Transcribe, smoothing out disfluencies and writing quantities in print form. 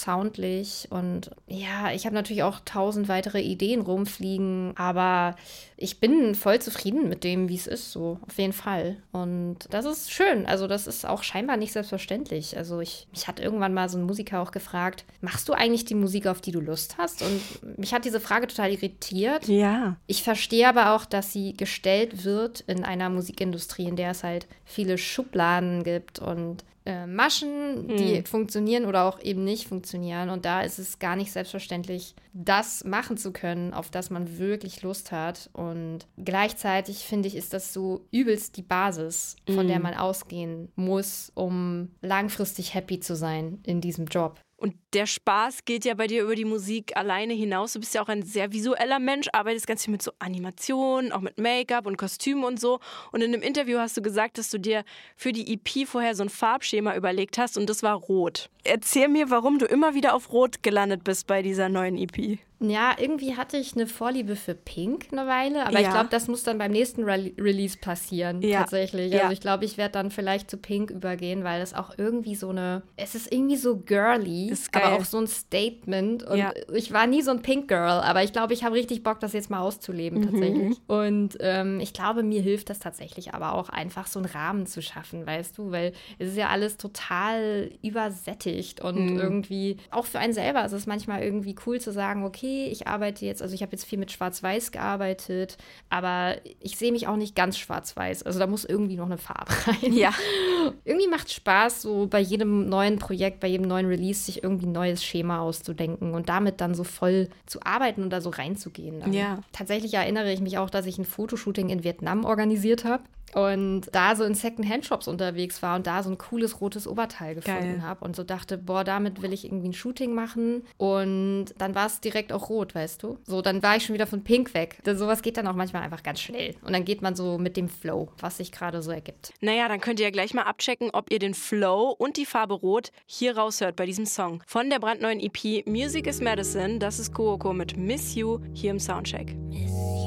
soundlich. Und ja, ich habe natürlich auch 1000 weitere Ideen rumfliegen, aber ich bin voll zufrieden mit dem, wie es ist, so auf jeden Fall. Und das ist schön. Also das ist auch scheinbar nicht selbstverständlich. Also mich hat irgendwann mal so ein Musiker auch gefragt, machst du eigentlich die Musik, auf die du Lust hast? Und mich hat diese Frage total irritiert. Ja. Ich verstehe aber auch, dass sie gestellt wird in einer Musikindustrie, in der es halt viele Schubladen gibt und Maschen, die funktionieren oder auch eben nicht funktionieren. Und da ist es gar nicht selbstverständlich, das machen zu können, auf das man wirklich Lust hat. Und gleichzeitig, finde ich, ist das so übelst die Basis, von der man ausgehen muss, um langfristig happy zu sein in diesem Job. Und der Spaß geht ja bei dir über die Musik alleine hinaus. Du bist ja auch ein sehr visueller Mensch, arbeitest ganz viel mit so Animationen, auch mit Make-up und Kostümen und so. Und in einem Interview hast du gesagt, dass du dir für die EP vorher so ein Farbschema überlegt hast und das war rot. Erzähl mir, warum du immer wieder auf Rot gelandet bist bei dieser neuen EP. Ja, irgendwie hatte ich eine Vorliebe für Pink eine Weile, aber ich glaube, das muss dann beim nächsten Release passieren, tatsächlich. Also ich glaube, ich werde dann vielleicht zu Pink übergehen, weil das auch irgendwie es ist irgendwie so girly, aber auch so ein Statement. Und ich war nie so ein Pink-Girl, aber ich glaube, ich habe richtig Bock, das jetzt mal auszuleben, tatsächlich. Und ich glaube, mir hilft das tatsächlich aber auch einfach, so einen Rahmen zu schaffen, weißt du, weil es ist ja alles total übersättigt und irgendwie, auch für einen selber ist es manchmal irgendwie cool zu sagen, okay, ich arbeite jetzt, also ich habe jetzt viel mit Schwarz-Weiß gearbeitet, aber ich sehe mich auch nicht ganz schwarz-weiß. Also da muss irgendwie noch eine Farbe rein. Ja. Irgendwie macht es Spaß, so bei jedem neuen Projekt, bei jedem neuen Release sich irgendwie ein neues Schema auszudenken und damit dann so voll zu arbeiten und da so reinzugehen. Tatsächlich erinnere ich mich auch, dass ich ein Fotoshooting in Vietnam organisiert habe und da so in Second-Hand-Shops unterwegs war und da so ein cooles rotes Oberteil gefunden habe und so dachte, boah, damit will ich irgendwie ein Shooting machen. Und dann war es direkt auch rot, weißt du? So, dann war ich schon wieder von Pink weg. Sowas geht dann auch manchmal einfach ganz schnell. Und dann geht man so mit dem Flow, was sich gerade so ergibt. Naja, dann könnt ihr ja gleich mal abchecken, ob ihr den Flow und die Farbe Rot hier raushört bei diesem Song. Von der brandneuen EP Music is Medicine, das ist Kuoko mit Miss You hier im Soundcheck.